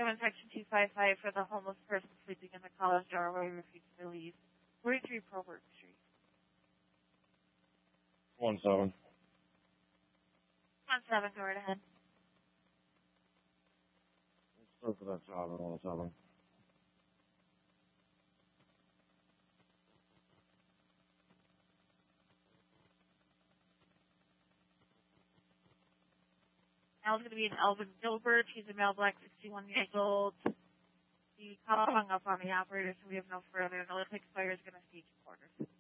7 section 255 for the homeless person sleeping in the college doorway refused to leave. 43 Probert Street. 1-7. 1-7, go right ahead. Let's go for that job at 1-7. Now it's going to be an Elvin Gilbert. He's a male, black, 61 years old. The call hung up on the operator, so we have no further. The lift expires going to see quarters.